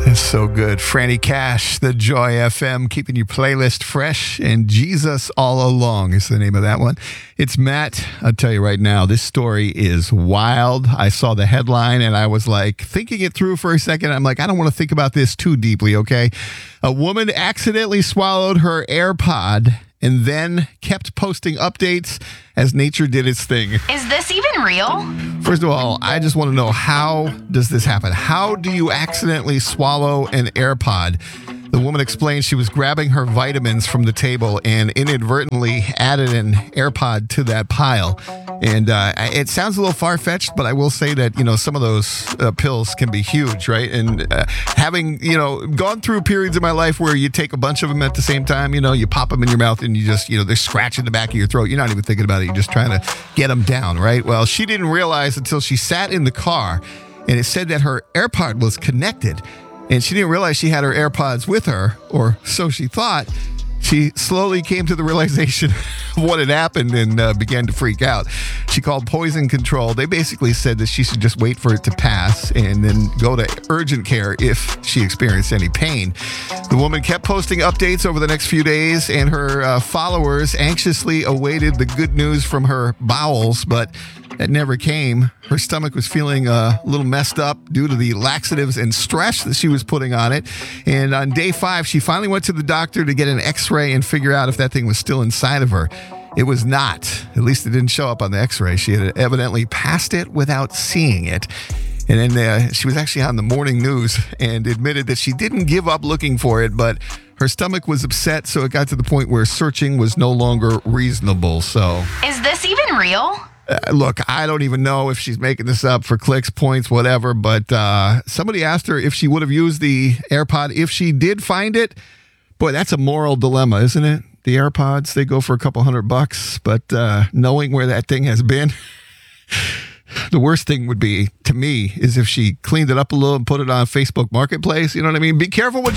That's so good. Franny Cash, the Joy FM, keeping your playlist fresh, and Jesus All Along is the name of that one. It's Matt. I'll tell you right now, this story is wild. I saw the headline and I was like thinking it through for a second. I'm like, I don't want to think about this too deeply, okay? A woman accidentally swallowed her AirPod and then kept posting updates as nature did its thing. Is this even real? First of all, I just want to know, how does this happen? How do you accidentally swallow an AirPod? The woman explained she was grabbing her vitamins from the table and inadvertently added an AirPod to that pile. And it sounds a little far-fetched, but I will say that, some of those pills can be huge, right? And having, gone through periods of my life where you take a bunch of them at the same time, you pop them in your mouth and you just, they're scratching the back of your throat. You're not even thinking about it. You're just trying to get them down, right? Well, she didn't realize until she sat in the car and it said that her AirPod was connected. And she didn't realize she had her AirPods with her, or so she thought. She slowly came to the realization of what had happened and began to freak out. She called Poison Control. They basically said that she should just wait for it to pass and then go to urgent care if she experienced any pain. The woman kept posting updates over the next few days, and her followers anxiously awaited the good news from her bowels, but it never came. Her stomach was feeling a little messed up due to the laxatives and stress that she was putting on it. And on day 5, she finally went to the doctor to get an x-ray and figure out if that thing was still inside of her. It was not. At least it didn't show up on the x-ray. She had evidently passed it without seeing it. And then she was actually on the morning news and admitted that she didn't give up looking for it, but her stomach was upset, so it got to the point where searching was no longer reasonable. So, is this even real? Look, I don't even know if she's making this up for clicks, points, whatever, but somebody asked her if she would have used the AirPod if she did find it. Boy, that's a moral dilemma, isn't it? The AirPods, they go for a couple $100, but knowing where that thing has been, the worst thing would be, to me, is if she cleaned it up a little and put it on Facebook Marketplace. You know what I mean? Be careful what